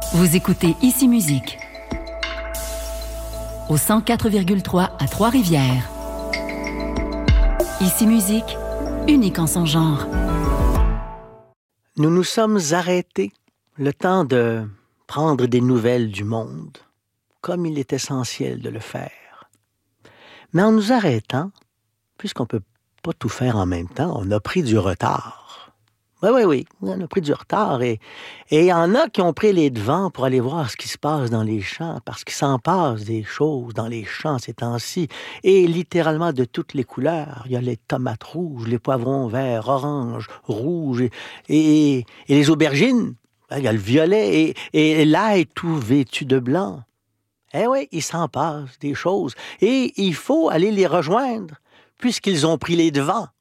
Vous écoutez Ici Musique au 104,3 à Trois-Rivières. Ici Musique, unique en son genre. Nous nous sommes arrêtés le temps de prendre des nouvelles du monde, comme il est essentiel de le faire. Mais en nous arrêtant, puisqu'on ne peut pas tout faire en même temps, on a pris du retard. Oui, on a pris du retard. Et il y en a qui ont pris les devants pour aller voir ce qui se passe dans les champs, parce qu'il s'en passe des choses dans les champs ces temps-ci, et littéralement de toutes les couleurs. Il y a les tomates rouges, les poivrons verts, oranges, rouges, et les aubergines. Il y a le violet, et l'ail tout vêtu de blanc. Eh oui, il s'en passe des choses. Et il faut aller les rejoindre, puisqu'ils ont pris les devants.